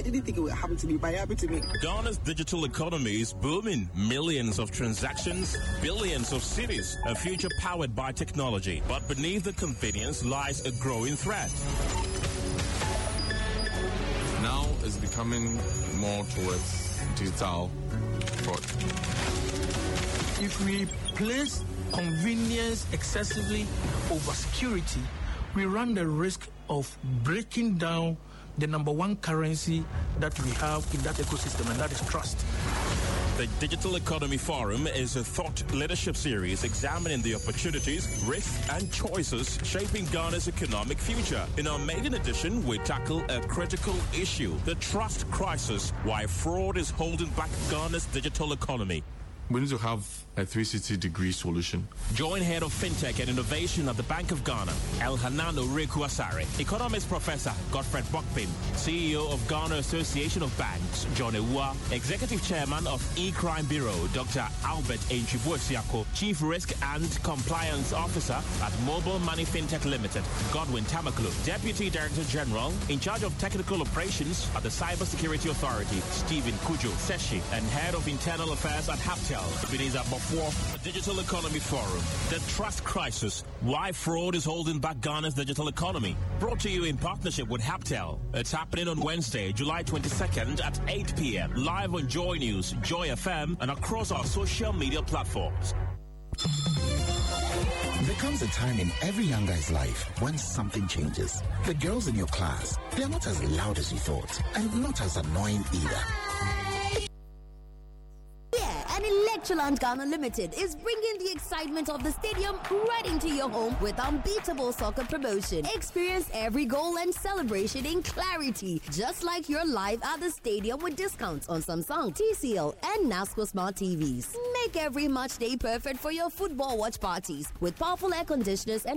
didn't think it would happen to me, but it happened to me. Ghana's digital economy is booming. Millions of transactions, billions of cities, a future powered by technology. But beneath the convenience lies a growing threat. Now it's becoming more towards digital fraud. If we place convenience excessively over security, we run the risk of breaking down the number one currency that we have in that ecosystem, and that is trust. The Digital Economy Forum is a thought leadership series examining the opportunities, risks, and choices shaping Ghana's economic future. In our maiden edition, we tackle a critical issue, the trust crisis, why fraud is holding back Ghana's digital economy. We need to have a 360-degree solution. Join Head of FinTech and Innovation at the Bank of Ghana, Elhanan Oreku Asare, Economist Professor Godfred Bokpin, CEO of Ghana Association of Banks, John Ewua, Executive Chairman of E-Crime Bureau, Dr. Albert Enchibuesiako, Chief Risk and Compliance Officer at Mobile Money FinTech Limited, Godwin Tamaklu, Deputy Director General in charge of Technical Operations at the Cybersecurity Authority, Stephen Kujo Seshi, and Head of Internal Affairs at Haptel, Ebenezer Before the Digital Economy Forum, The Trust Crisis, Why Fraud is Holding Back Ghana's Digital Economy. Brought to you in partnership with Haptel. It's happening on Wednesday, July 22nd at 8 p.m. Live on Joy News, Joy FM, and across our social media platforms. There comes a time in every young guy's life when something changes. The girls in your class, they're not as loud as you thought, and not as annoying either. And Electroland Ghana Limited is bringing the excitement of the stadium right into your home with unbeatable soccer promotion. Experience every goal and celebration in clarity, just like you're live at the stadium with discounts on Samsung, TCL, and NASCO Smart TVs. Make every match day perfect for your football watch parties with powerful air conditioners and